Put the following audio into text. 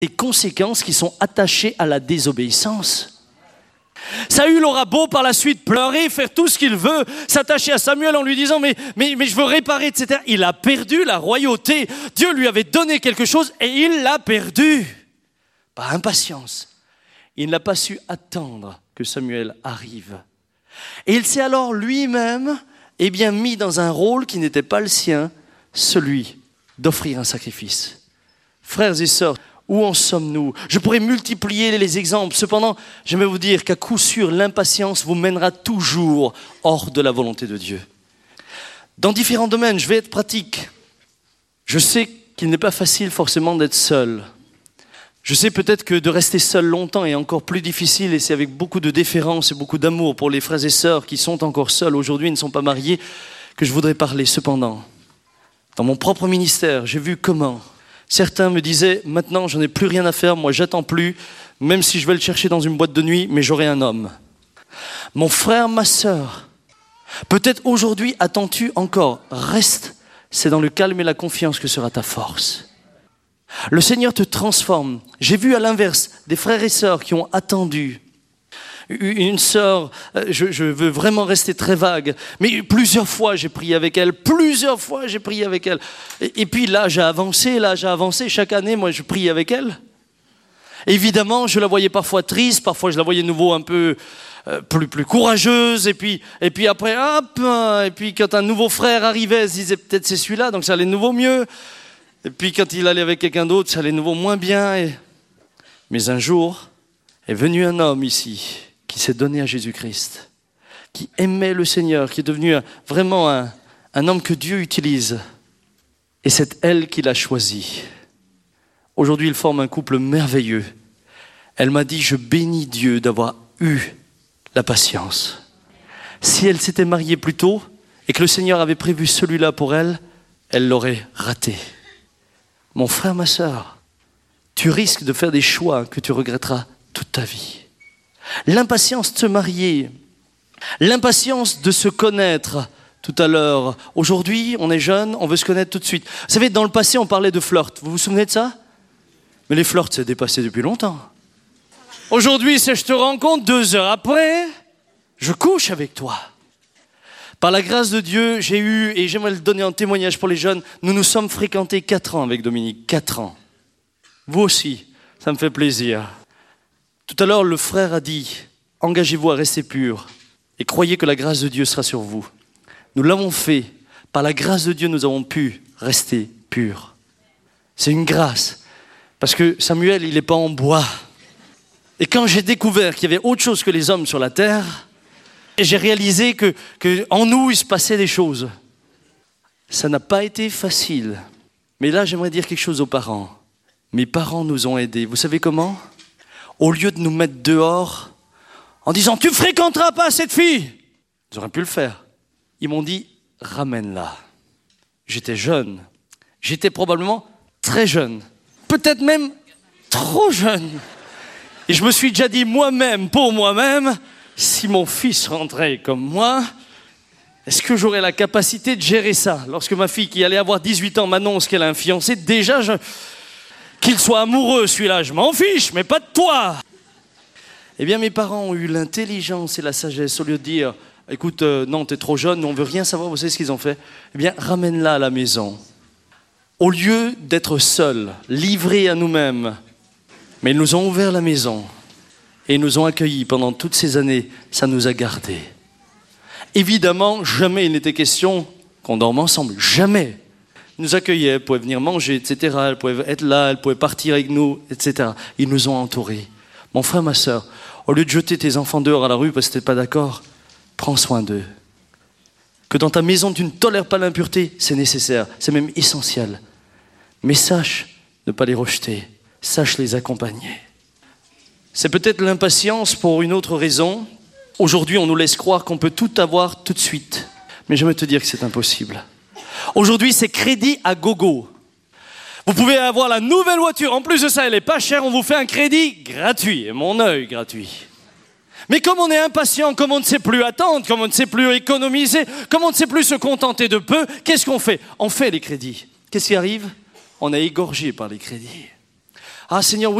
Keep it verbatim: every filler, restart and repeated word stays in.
des conséquences qui sont attachées à la désobéissance. Saül aura beau par la suite pleurer, faire tout ce qu'il veut, s'attacher à Samuel en lui disant mais, mais, mais je veux réparer, et cetera. Il a perdu la royauté. Dieu lui avait donné quelque chose et il l'a perdu. Par impatience. Il n'a pas su attendre que Samuel arrive. Et il s'est alors lui-même eh bien, mis dans un rôle qui n'était pas le sien, celui d'offrir un sacrifice. Frères et sœurs, où en sommes-nous ? Je pourrais multiplier les exemples. Cependant, j'aimerais vous dire qu'à coup sûr, l'impatience vous mènera toujours hors de la volonté de Dieu. Dans différents domaines, je vais être pratique. Je sais qu'il n'est pas facile forcément d'être seul. Je sais peut-être que de rester seul longtemps est encore plus difficile et c'est avec beaucoup de déférence et beaucoup d'amour pour les frères et sœurs qui sont encore seuls aujourd'hui et ne sont pas mariés que je voudrais parler. Cependant, dans mon propre ministère, j'ai vu comment certains me disaient « Maintenant, j'en ai plus rien à faire, moi j'attends plus, même si je vais le chercher dans une boîte de nuit, mais j'aurai un homme. » Mon frère, ma sœur, peut-être aujourd'hui attends-tu encore. Reste, c'est dans le calme et la confiance que sera ta force. Le Seigneur te transforme. J'ai vu à l'inverse des frères et sœurs qui ont attendu. Une sœur, je, je veux vraiment rester très vague, mais plusieurs fois j'ai prié avec elle, plusieurs fois j'ai prié avec elle. Et, et puis là j'ai avancé, là j'ai avancé, chaque année moi je prie avec elle. Évidemment je la voyais parfois triste, parfois je la voyais de nouveau un peu euh, plus, plus courageuse, et puis, et puis après hop, et puis quand un nouveau frère arrivait, elle se disait peut-être c'est celui-là, donc ça allait de nouveau mieux. Et puis quand il allait avec quelqu'un d'autre, ça allait de nouveau moins bien. Et... Mais un jour est venu un homme ici, qui s'est donné à Jésus-Christ, qui aimait le Seigneur, qui est devenu un, vraiment un, un homme que Dieu utilise. Et c'est elle qui l'a choisi. Aujourd'hui, ils forment un couple merveilleux. Elle m'a dit, je bénis Dieu d'avoir eu la patience. Si elle s'était mariée plus tôt et que le Seigneur avait prévu celui-là pour elle, elle l'aurait raté. Mon frère, ma sœur, tu risques de faire des choix que tu regretteras toute ta vie. L'impatience de se marier, l'impatience de se connaître tout à l'heure. Aujourd'hui, on est jeune, on veut se connaître tout de suite. Vous savez, dans le passé, on parlait de flirt. Vous vous souvenez de ça ? Mais les flirts, c'est dépassé depuis longtemps. Aujourd'hui, c'est je te rencontre, deux heures après, je couche avec toi. Par la grâce de Dieu, j'ai eu, et j'aimerais le donner en témoignage pour les jeunes, nous nous sommes fréquentés quatre ans avec Dominique, quatre ans. Vous aussi, ça me fait plaisir. Tout à l'heure, le frère a dit, engagez-vous à rester pur et croyez que la grâce de Dieu sera sur vous. Nous l'avons fait. Par la grâce de Dieu, nous avons pu rester purs. C'est une grâce. Parce que Samuel, il n'est pas en bois. Et quand j'ai découvert qu'il y avait autre chose que les hommes sur la terre, j'ai réalisé que, que en nous, il se passait des choses. Ça n'a pas été facile. Mais là, j'aimerais dire quelque chose aux parents. Mes parents nous ont aidés. Vous savez comment ? Au lieu de nous mettre dehors en disant « Tu ne fréquenteras pas cette fille !» Ils auraient pu le faire. Ils m'ont dit « Ramène-la ». J'étais jeune. J'étais probablement très jeune. Peut-être même trop jeune. Et je me suis déjà dit moi-même, pour moi-même, si mon fils rentrait comme moi, est-ce que j'aurais la capacité de gérer ça ? Lorsque ma fille qui allait avoir dix-huit ans m'annonce qu'elle a un fiancé, déjà je... Qu'il soit amoureux, celui-là, je m'en fiche, mais pas de toi. Eh bien, mes parents ont eu l'intelligence et la sagesse. Au lieu de dire, écoute, euh, non, t'es trop jeune, on veut rien savoir, vous savez ce qu'ils ont fait ? Eh bien, ramène-la à la maison. Au lieu d'être seuls, livrés à nous-mêmes, mais ils nous ont ouvert la maison et ils nous ont accueillis pendant toutes ces années. Ça nous a gardés. Évidemment, jamais il n'était question qu'on dorme ensemble. Jamais. Ils nous accueillaient, elles pouvaient venir manger, et cetera. Elles pouvaient être là, elles pouvaient partir avec nous, et cetera. Ils nous ont entourés. Mon frère, ma sœur, au lieu de jeter tes enfants dehors à la rue parce que tu n'es pas d'accord, prends soin d'eux. Que dans ta maison, tu ne tolères pas l'impureté, c'est nécessaire, c'est même essentiel. Mais sache ne pas les rejeter, sache les accompagner. C'est peut-être l'impatience pour une autre raison. Aujourd'hui, on nous laisse croire qu'on peut tout avoir tout de suite. Mais j'aimerais te dire que c'est impossible. Aujourd'hui, c'est crédit à gogo. Vous pouvez avoir la nouvelle voiture. En plus de ça, elle n'est pas chère. On vous fait un crédit gratuit. Et mon œil gratuit. Mais comme on est impatient, comme on ne sait plus attendre, comme on ne sait plus économiser, comme on ne sait plus se contenter de peu, qu'est-ce qu'on fait ? On fait les crédits. Qu'est-ce qui arrive ? On est égorgé par les crédits. Ah Seigneur, oui.